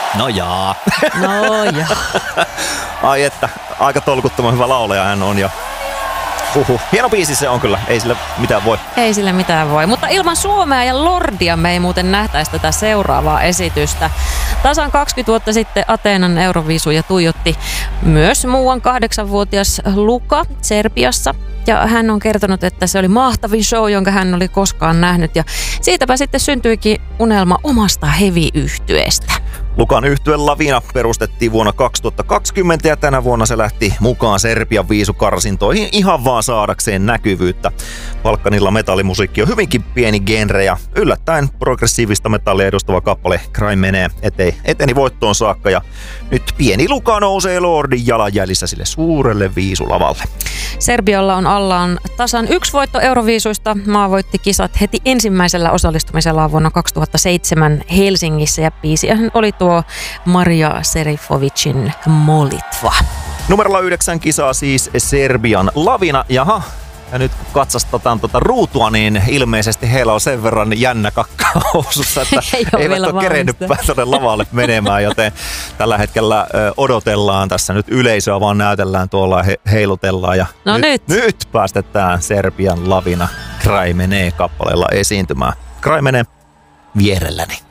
No jaa. No jaa. Ai että, aika tolkuttoman hyvä laulaja hän on ja hieno biisi se on kyllä, ei sille mitään voi. Ei sille mitään voi, mutta ilman Suomea ja Lordia me ei muuten nähtäisi tätä seuraavaa esitystä. Tasan 20 vuotta sitten Ateenan Euroviisuja tuijotti myös muuan 8-vuotias Luka Serbiassa. Ja hän on kertonut, että se oli mahtavin show, jonka hän oli koskaan nähnyt. Ja siitäpä sitten syntyikin unelma omasta heavy-yhtyeestä. Lukan yhtye Lavina perustettiin vuonna 2020 ja tänä vuonna se lähti mukaan Serbian viisukarsintoihin ihan vaan saadakseen näkyvyyttä. Balkanilla metallimusiikki on hyvinkin pieni genre ja yllättäen progressiivista metallia edustava kappale Crime menee eteni voittoon saakka ja nyt pieni Luka nousee Lordin jalanjäljissä sille suurelle viisulavalle. Serbialla on allaan tasan 1 voitto Euroviisuista. Maa voitti kisat heti ensimmäisellä osallistumisellaan vuonna 2007 Helsingissä ja biisihän oli tuo Maria Serifovicin Molitva. Numerolla 9 kisaa siis Serbian Lavina. Jaha, ja nyt kun katsastetaan ruutua, niin ilmeisesti heillä on sen verran jännä kakka housussa, että eivät ole kerennyt tuonne lavalle menemään, joten tällä hetkellä odotellaan tässä nyt yleisöä, vaan näytellään tuolla ja heilutellaan. Ja no nyt päästetään Serbian Lavina Cry menee -kappaleella esiintymään. Cry menee vierelläni.